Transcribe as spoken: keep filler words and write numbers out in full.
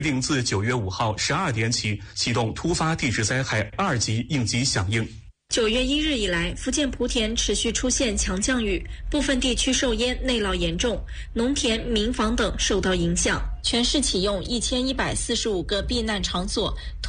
定自九月五号十二点起启动突发地质灾害二级应急响应。 九月一日以来，福建莆田持续出现强降雨，部分地区受淹，内涝严重，农田、民房等受到影响。全市启用一千一百四十五个避难场所。